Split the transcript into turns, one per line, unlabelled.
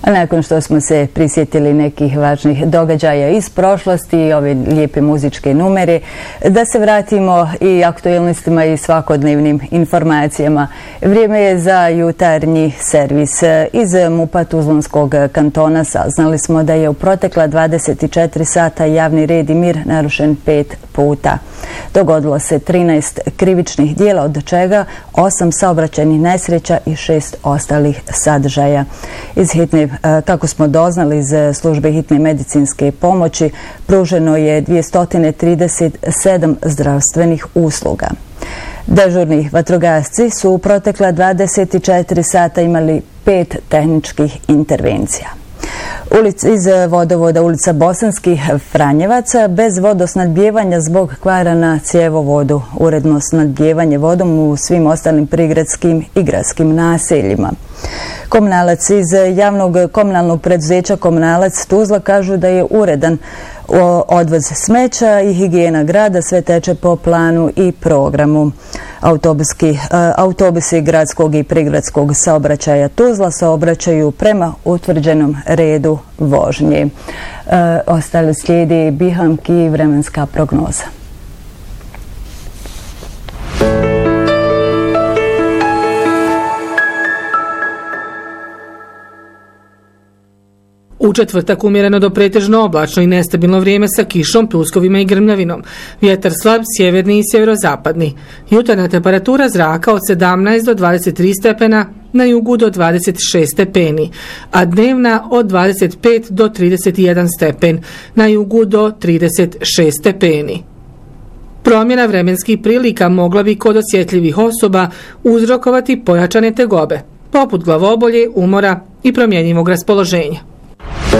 A nakon što smo se prisjetili nekih važnih događaja iz prošlosti i ove lijepe muzičke numere, da se vratimo i aktualnostima i svakodnevnim informacijama. Vrijeme je za jutarnji servis. Iz MUP-a Tuzlanskog kantona saznali smo da je u protekla 24 sata javni red i mir narušen 5 puta. Dogodilo se 13 krivičnih dijela, od čega 8 saobraćajnih nesreća i 6 ostalih sadržaja. Iz hitne, kako smo doznali iz službe hitne medicinske pomoći, pruženo je 237 zdravstvenih usluga. Dežurni vatrogasci su u protekla 24 sata imali 5 tehničkih intervencija. Iz vodovoda ulica Bosanskih Franjevaca bez vodosnadbijevanja zbog kvara na cjevovodu. Uredno snadbijevanje vodom u svim ostalim prigradskim i gradskim naseljima. Komunalac iz javnog komunalnog preduzeća Komunalac Tuzla kažu da je uredan odvoz smeća i higijena grada, sve teče po planu i programu. Autobusi gradskog i prigradskog saobraćaja Tuzla saobraćaju prema utvrđenom redu vožnje. Ostale slijedi bihamki i vremenska prognoza.
U četvrtak umjereno do pretežno oblačno i nestabilno vrijeme sa kišom, pljuskovima i grmljavinom. Vjetar slab, sjeverni i sjeverozapadni. Jutarnja temperatura zraka od 17 do 23 stepena, na jugu do 26 stepeni, a dnevna od 25 do 31 stepen, na jugu do 36 stepeni. Promjena vremenskih prilika mogla bi kod osjetljivih osoba uzrokovati pojačane tegobe, poput glavobolje, umora i promjenjivog raspoloženja.